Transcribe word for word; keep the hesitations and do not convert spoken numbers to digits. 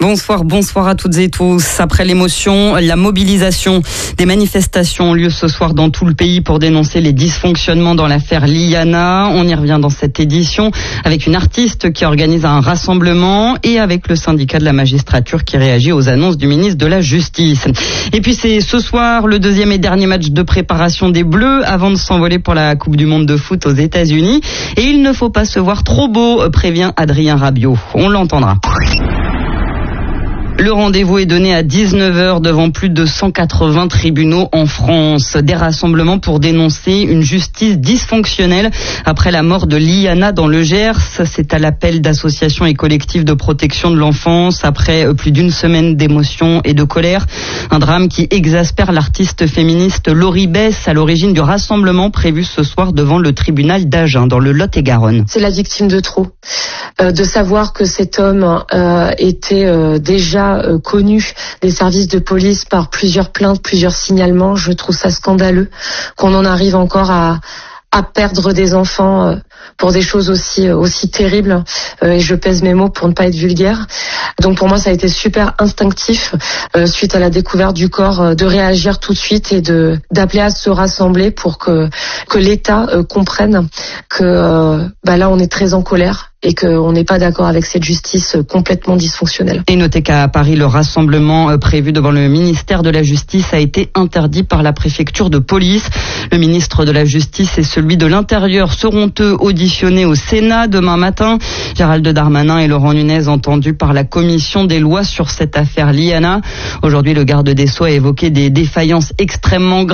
Bonsoir, bonsoir à toutes et tous. Après l'émotion, la mobilisation des manifestations ont lieu ce soir dans tout le pays pour dénoncer les dysfonctionnements dans l'affaire Liana. On y revient dans cette édition avec une artiste qui organise un rassemblement et avec le syndicat de la magistrature qui réagit aux annonces du ministre de la Justice. Et puis c'est ce soir le deuxième et dernier match de préparation des Bleus avant de s'envoler pour la Coupe du Monde de foot aux États-Unis. Et il ne faut pas se voir trop beau, prévient Adrien Rabiot. On l'entendra. Le rendez-vous est donné à dix-neuf heures devant plus de cent quatre-vingts tribunaux en France. Des rassemblements pour dénoncer une justice dysfonctionnelle après la mort de Liana dans le Gers. C'est à l'appel d'associations et collectifs de protection de l'enfance après plus d'une semaine d'émotion et de colère. Un drame qui exaspère l'artiste féministe Laurie Bess à l'origine du rassemblement prévu ce soir devant le tribunal d'Agen dans le Lot-et-Garonne. C'est la victime de trop. Euh, de savoir que cet homme euh, était euh, déjà Euh, connu des services de police par plusieurs plaintes, plusieurs signalements. Je trouve ça scandaleux qu'on en arrive encore à, à perdre des enfants euh, pour des choses aussi aussi terribles. Euh, et je pèse mes mots pour ne pas être vulgaire. Donc pour moi, ça a été super instinctif euh, suite à la découverte du corps euh, de réagir tout de suite et de d'appeler à se rassembler pour que que l'État euh, comprenne que euh, bah là on est très en colère et qu'on n'est pas d'accord avec cette justice complètement dysfonctionnelle. Et notez qu'à Paris, le rassemblement prévu devant le ministère de la Justice a été interdit par la préfecture de police. Le ministre de la Justice et celui de l'Intérieur seront eux auditionnés au Sénat demain matin. Gérald Darmanin et Laurent Nunez entendus par la commission des lois sur cette affaire Liana. Aujourd'hui, le garde des Sceaux a évoqué des défaillances extrêmement graves